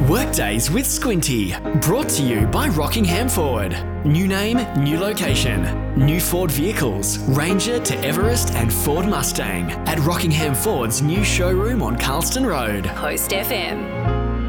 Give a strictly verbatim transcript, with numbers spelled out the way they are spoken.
Workdays with Squinty, brought to you by Rockingham Ford. New name, new location. New Ford vehicles, Ranger to Everest and Ford Mustang at Rockingham Ford's new showroom on Carlston Road. Coast F M.